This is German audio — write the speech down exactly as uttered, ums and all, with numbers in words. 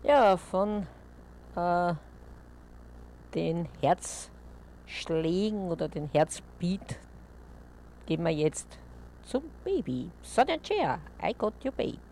Ja, von äh, den Herzschlägen oder den Herzbeat gehen wir jetzt zum Baby. Sonja Chair, I got your baby.